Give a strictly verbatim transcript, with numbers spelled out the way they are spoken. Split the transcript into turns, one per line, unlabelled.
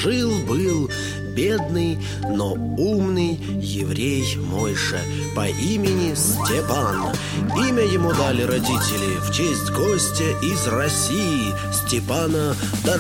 Жил-был бедный, но умный еврей Мойша по имени Степан. Имя ему дали родители в честь гостя из России, Степана